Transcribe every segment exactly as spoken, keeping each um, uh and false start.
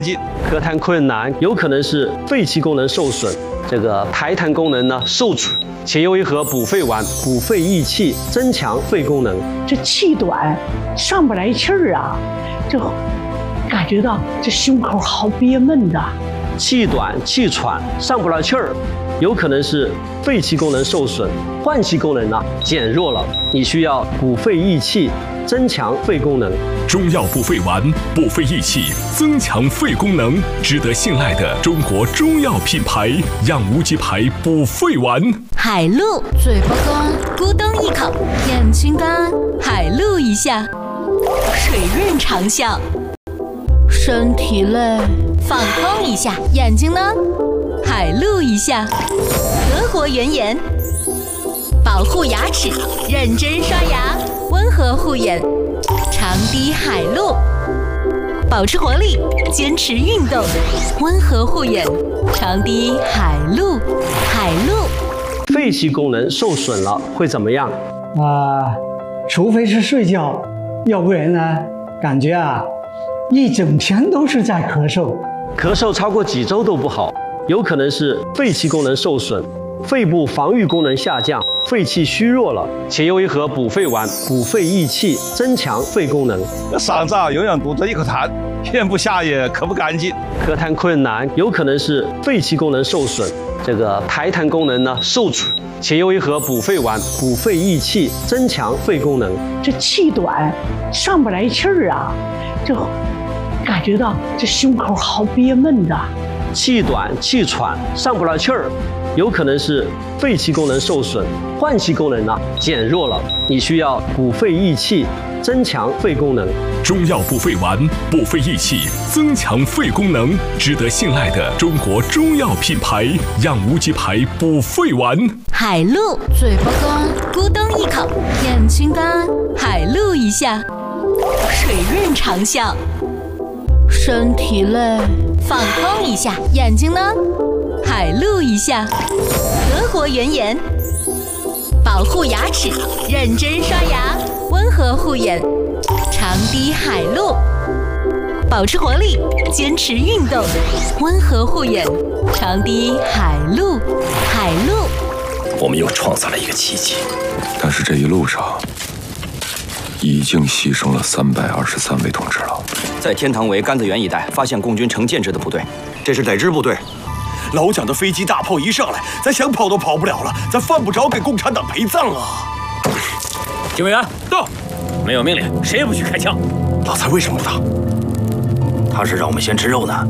进。 咳痰困难有可能是肺气功能受损，这个排痰功能呢受阻，且由于和补肺丸补肺益气，增强肺功能。 这气短，上不来气儿啊，这感觉到这胸口好憋闷的。 气短气喘，上不来气儿，有可能是肺气功能受损，换气功能呢减弱了，你需要补肺益气，增强肺功能。 中药补肺丸，补肺益气，增强肺功能，值得信赖的中国中药品牌养无极牌补肺丸。 海陆，嘴巴干，咕咚一口，眼睛干，海陆一下，水润长效。身体累，放空一下，眼睛呢？海陆一下，德国原颜，保护牙齿，认真刷牙，温和护眼，长滴海陆，保持活力，坚持运动，温和护眼，长滴海陆，海陆。 肺气功能受损了会怎么样？ 啊、呃，除非是睡觉，要不然呢，感觉啊，一整天都是在咳嗽。 咳嗽超过几周都不好，有可能是肺气功能受损，肺部防御功能下降，肺气虚弱了，且由于和补肺丸补肺益气，增强肺功能。 嗓子啊永远堵着一口痰，咽不下也咳不干净。 咳痰困难有可能是肺气功能受损，这个排痰功能呢受阻，且由于和补肺丸补肺益气，增强肺功能。 这气短，上不来气儿啊，这感觉到这胸口好憋闷的。 气短气喘，上不来气儿，有可能是肺气功能受损，换气功能呢减弱了，你需要补肺益气，增强肺功能。 中药补肺丸，补肺益气，增强肺功能，值得信赖的中国中药品牌养无极牌补肺丸。 海陆，嘴巴干，咕咚一口，眼睛干，海陆一下，水润长效。身体累，放空一下，眼睛呢？海陆一下，德国原颜，保护牙齿，认真刷牙，温和护眼，长滴海陆，保持活力，坚持运动，温和护眼，长滴海陆，海陆。 我们又创造了一个奇迹，但是这一路上已经牺牲了三百二十三位同志了。 在天堂围甘子园一带发现共军成建制的部队，这是哪支部队？ 老蒋的飞机大炮一上来，咱想跑都跑不了了，咱犯不着给共产党陪葬啊！ 警卫员到，没有命令，谁也不许开枪。 老蔡为什么不打？ 他是让我们先吃肉呢。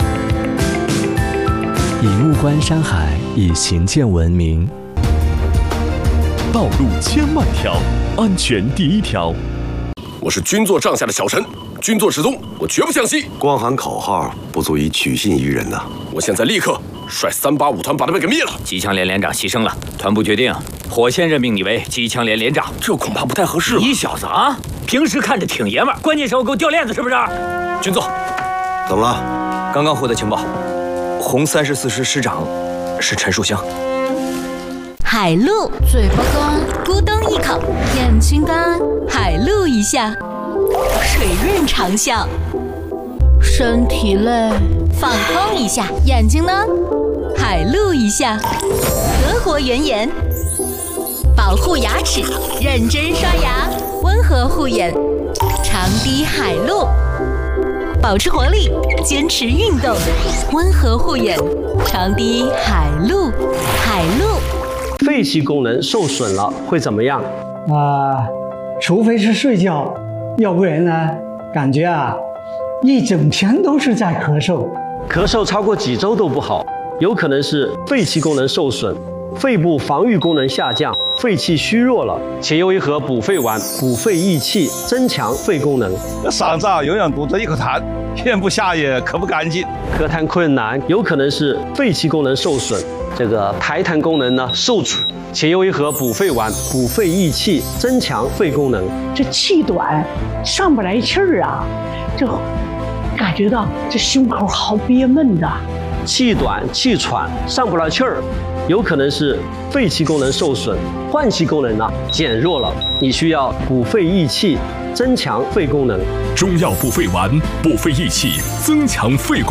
以物观山海，以行健闻名。 道路千万条，安全第一条。 我是军座帐下的小臣，军座始终，我绝不向西。 光喊口号不足以取信于人呐、啊！ 我现在立刻率三八五团把他们给灭了。 机枪连连长牺牲了，团部决定，火线任命你为机枪连连长。 这恐怕不太合适。 你小子啊，平时看着挺爷们儿，关键时候给我掉链子是不是？ 军座， 怎么了？ 刚刚获得情报，红三十四师师长是陈树湘。 海陆，嘴巴干，咕咚一口，眼睛干，海陆一下，水润长效。身体累，放空一下，眼睛呢？海陆一下，德国原颜，保护牙齿，认真刷牙，温和护眼，长滴海陆，保持活力，坚持运动，温和护眼，长滴海陆，海陆。 肺气功能受损了会怎么样？ 啊、呃，除非是睡觉，要不然呢，感觉啊，一整天都是在咳嗽。 咳嗽超过几周都不好，有可能是肺气功能受损，肺部防御功能下降，肺气虚弱了，且由于和补肺丸补肺益气，增强肺功能。 嗓子啊永远堵着一口痰，咽不下也咳不干净。 咳痰困难有可能是肺气功能受损，这个排痰功能呢受阻，且由于和补肺丸补肺益气，增强肺功能。 这气短，上不来气儿啊，这感觉到这胸口好憋闷的。 气短气喘，上不来气儿，有可能是肺气功能受损，换气功能呢减弱了，你需要补肺益气，增强肺功能。 中药补肺丸，补肺益气，增强肺功能。